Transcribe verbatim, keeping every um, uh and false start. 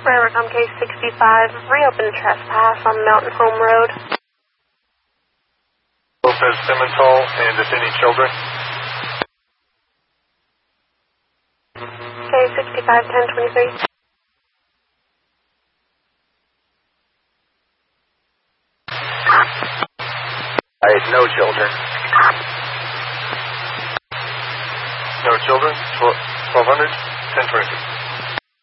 Forever Com case sixty-five, reopen trespass on Mountain Home Road. Lopez Simmental and if any children. Okay, sixty-five, ten twenty-three. I had no children. No children? twelve hundred? ten twenty-three.